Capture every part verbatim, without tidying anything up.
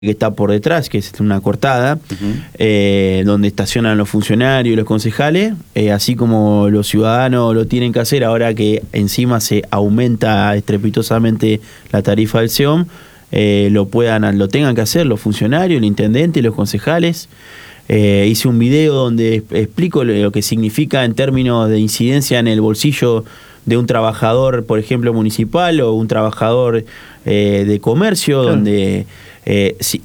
que está por detrás, que es una cortada, Uh-huh. eh, donde estacionan los funcionarios y los concejales, eh, así como los ciudadanos lo tienen que hacer ahora que encima se aumenta estrepitosamente la tarifa del C E O M, eh, lo puedan, lo tengan que hacer los funcionarios, el intendente, los concejales. Eh, hice un video donde explico lo que significa en términos de incidencia en el bolsillo de un trabajador, por ejemplo, municipal o un trabajador eh, de comercio, claro. donde eh, si,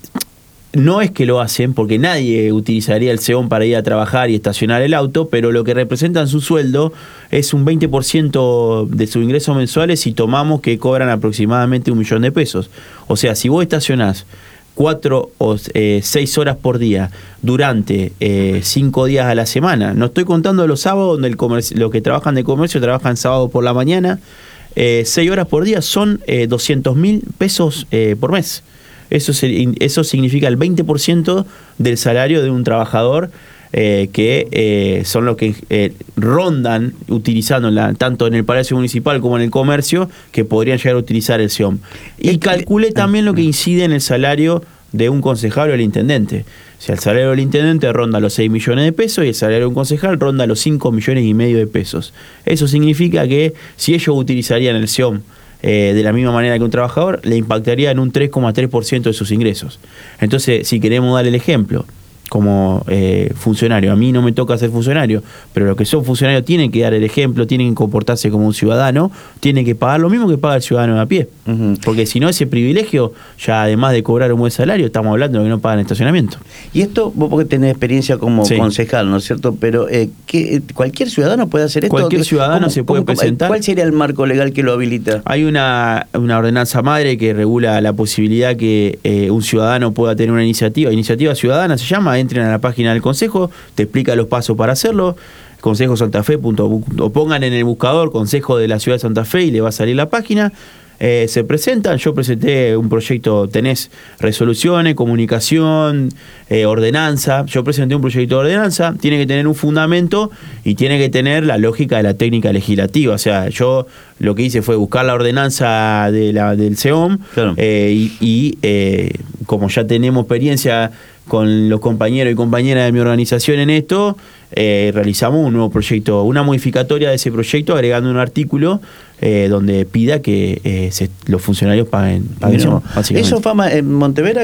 no es que lo hacen porque nadie utilizaría el C E O M para ir a trabajar y estacionar el auto, pero lo que representan su sueldo es un veinte por ciento de sus ingresos mensuales si tomamos que cobran aproximadamente un millón de pesos. O sea, si vos estacionás cuatro o eh, seis horas por día durante eh, cinco días a la semana, no estoy contando los sábados donde el comercio, los que trabajan de comercio trabajan sábado por la mañana, eh, seis horas por día son eh, doscientos mil pesos eh, por mes. Eso, se, eso significa el veinte por ciento del salario de un trabajador eh, que eh, son los que eh, rondan utilizando la, tanto en el Palacio Municipal como en el comercio, que podrían llegar a utilizar el C E O M. Y calculé también lo que incide en el salario de un concejal o el intendente. O sea, el salario del intendente ronda los seis millones de pesos y el salario de un concejal ronda los cinco millones y medio de pesos. Eso significa que si ellos utilizarían el C E O M Eh, de la misma manera que un trabajador, le impactaría en un tres coma tres por ciento de sus ingresos. Entonces, si queremos dar el ejemplo, como eh, funcionario, a mí no me toca ser funcionario, pero los que son funcionarios tienen que dar el ejemplo, tienen que comportarse como un ciudadano, tienen que pagar lo mismo que paga el ciudadano de a pie. Uh-huh. Porque si no, ese privilegio, ya además de cobrar un buen salario, estamos hablando de que no pagan estacionamiento. Y esto, vos porque tenés experiencia como sí. concejal, ¿no es cierto? Pero eh, ¿qué, ¿cualquier ciudadano puede hacer esto? Cualquier ciudadano ¿Cómo, se puede cómo, presentar. ¿Cuál sería el marco legal que lo habilita? Hay una, una ordenanza madre que regula la posibilidad que eh, un ciudadano pueda tener una iniciativa, iniciativa ciudadana se llama, entren a la página del Consejo, te explica los pasos para hacerlo, consejo santa fe punto o pongan en el buscador Consejo de la Ciudad de Santa Fe y le va a salir la página. Eh, se presentan, yo presenté un proyecto, tenés resoluciones, comunicación, eh, ordenanza, yo presenté un proyecto de ordenanza, tiene que tener un fundamento y tiene que tener la lógica de la técnica legislativa. O sea, yo lo que hice fue buscar la ordenanza de la, del C E O M, claro. eh, y, y eh, como ya tenemos experiencia con los compañeros y compañeras de mi organización en esto, eh, realizamos un nuevo proyecto, una modificatoria de ese proyecto, agregando un artículo eh, donde pida que eh, se, los funcionarios paguen, paguen no. básicamente. ¿Eso, Fama, en Montevera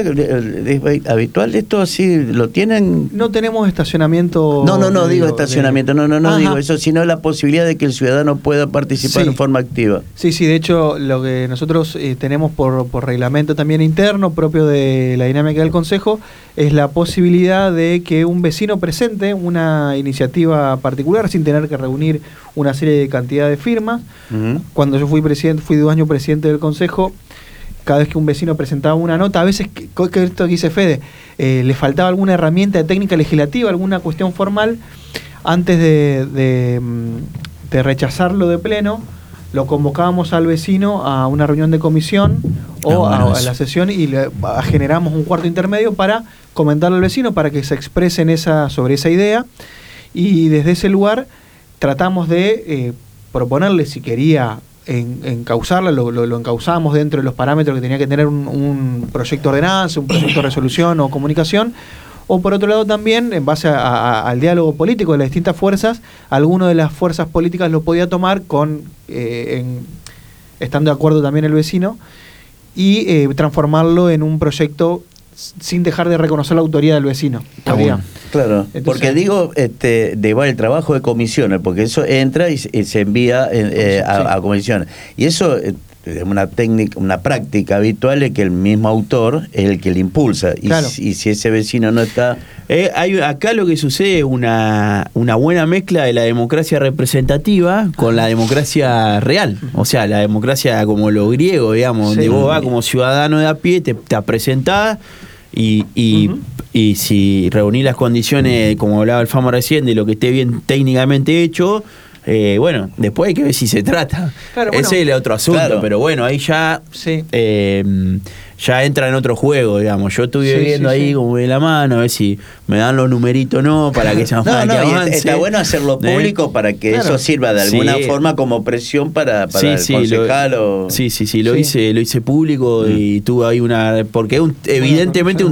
es habitual? ¿Esto así lo tienen? No tenemos estacionamiento. No, no, no, digo estacionamiento, no, no, no Ajá. digo eso, sino la posibilidad de que el ciudadano pueda participar sí. en forma activa. Sí, sí, de hecho, lo que nosotros eh, tenemos por, por reglamento también interno, propio de la dinámica del Consejo, es la posibilidad de que un vecino presente una iniciativa particular sin tener que reunir una serie de cantidad de firmas. Uh-huh. Cuando yo fui presidente, fui dos años presidente del Consejo, cada vez que un vecino presentaba una nota, a veces, que, que esto que dice Fede, eh, le faltaba alguna herramienta de técnica legislativa, alguna cuestión formal, antes de, de, de rechazarlo de pleno, lo convocábamos al vecino a una reunión de comisión o ah, bueno, a, a la sesión y le, a, generamos un cuarto intermedio para comentarle al vecino para que se expresen esa, sobre esa idea, y desde ese lugar tratamos de eh, proponerle si quería en, encauzarla, lo, lo, lo encauzamos dentro de los parámetros que tenía que tener un, un proyecto de ordenanza, un proyecto de resolución o comunicación, o por otro lado también, en base a, a, al diálogo político de las distintas fuerzas, alguna de las fuerzas políticas lo podía tomar con eh, en, estando de acuerdo también el vecino, y eh, transformarlo en un proyecto sin dejar de reconocer la autoría del vecino. Ah, bueno. Claro, entonces, porque digo, este, de igual el trabajo de comisiones, porque eso entra y, y se envía eh, sí. a, a comisiones. Y eso es eh, una técnica, una práctica habitual, es que el mismo autor es el que le impulsa. Y, claro. si, y si ese vecino no está... Eh, hay, acá lo que sucede es una, una buena mezcla de la democracia representativa con la democracia real. O sea, la democracia como lo griego, digamos, sí. donde vos vas como ciudadano de a pie, te, te presentás y, y, uh-huh. y si reunís las condiciones, como hablaba el Fama recién, de lo que esté bien técnicamente hecho, Eh, bueno, después hay que ver si se trata. Claro, bueno, ese es el otro asunto, claro. pero bueno, ahí ya Sí. eh, ya entra en otro juego, digamos. Yo estuve Sí, viendo sí, ahí sí. como de la mano, a ver si me dan los numeritos o no, para que se No, para no, que y avance. está bueno hacerlo público ¿Eh? para que Claro. eso sirva de alguna Sí. forma como presión para, para Sí, el sí, concejal lo, o... sí, sí, sí, lo Sí. hice, lo hice público Mm. y tuve ahí una, porque es un, evidentemente un